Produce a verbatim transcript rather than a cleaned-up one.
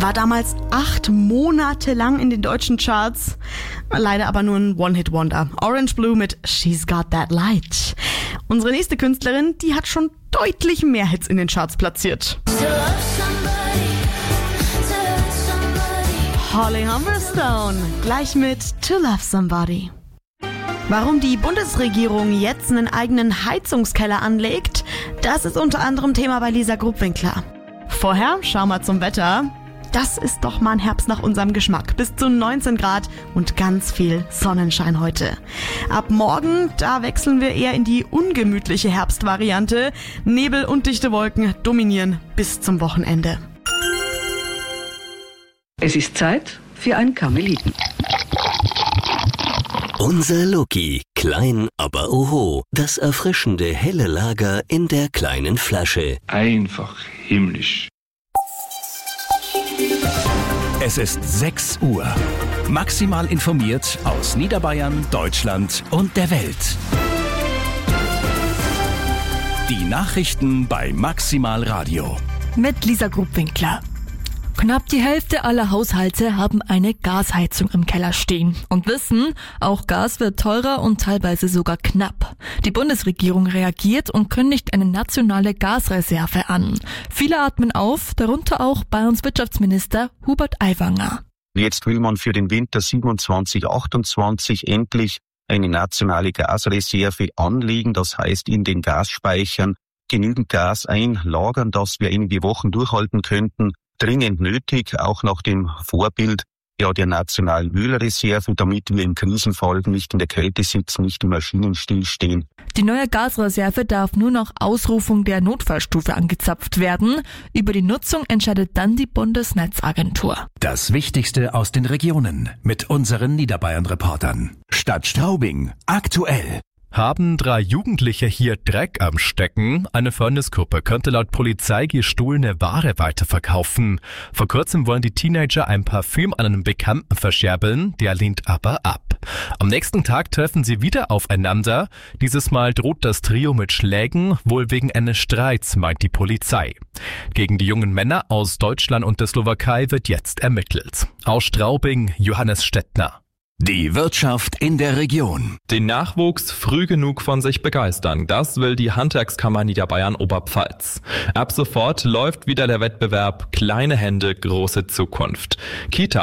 War damals acht Monate lang in den deutschen Charts. Leider aber nur ein One-Hit-Wonder. Orange Blue mit She's Got That Light. Unsere nächste Künstlerin, die hat schon deutlich mehr Hits in den Charts platziert. Holly Humberstone, gleich mit To Love Somebody. Warum die Bundesregierung jetzt einen eigenen Heizungskeller anlegt, das ist unter anderem Thema bei Lisa Grubwinkler. Vorher schauen wir zum Wetter. Das ist doch mal ein Herbst nach unserem Geschmack. Bis zu neunzehn Grad und ganz viel Sonnenschein heute. Ab morgen, da wechseln wir eher in die ungemütliche Herbstvariante. Nebel und dichte Wolken dominieren bis zum Wochenende. Es ist Zeit für ein Karmeliten. Unser Lucky, klein aber oho, das erfrischende helle Lager in der kleinen Flasche. Einfach himmlisch. Es ist sechs Uhr. Maximal informiert aus Niederbayern, Deutschland und der Welt. Die Nachrichten bei Maximal Radio. Mit Lisa Grubwinkler. Knapp die Hälfte aller Haushalte haben eine Gasheizung im Keller stehen und wissen, auch Gas wird teurer und teilweise sogar knapp. Die Bundesregierung reagiert und kündigt eine nationale Gasreserve an. Viele atmen auf, darunter auch Bayerns Wirtschaftsminister Hubert Aiwanger. Jetzt will man für den Winter siebenundzwanzig achtundzwanzig endlich eine nationale Gasreserve anlegen, das heißt in den Gasspeichern genügend Gas einlagern, dass wir einige Wochen durchhalten könnten. Dringend nötig, auch nach dem Vorbild ja, der nationalen Ölreserve, damit wir im Krisenfall nicht in der Kälte sitzen, nicht im Maschinen stillstehen. Die neue Gasreserve darf nur nach Ausrufung der Notfallstufe angezapft werden. Über die Nutzung entscheidet dann die Bundesnetzagentur. Das Wichtigste aus den Regionen mit unseren Niederbayern-Reportern. Stadt Straubing, aktuell. Haben drei Jugendliche hier Dreck am Stecken? Eine Fäulnisgruppe könnte laut Polizei gestohlene Ware weiterverkaufen. Vor kurzem wollen die Teenager ein Parfüm an einem Bekannten verscherbeln, der lehnt aber ab. Am nächsten Tag treffen sie wieder aufeinander. Dieses Mal droht das Trio mit Schlägen, wohl wegen eines Streits, meint die Polizei. Gegen die jungen Männer aus Deutschland und der Slowakei wird jetzt ermittelt. Aus Straubing, Johannes Stettner. Die Wirtschaft in der Region. Den Nachwuchs früh genug von sich begeistern, das will die Handwerkskammer Niederbayern Oberpfalz. Ab sofort läuft wieder der Wettbewerb Kleine Hände, große Zukunft. Kita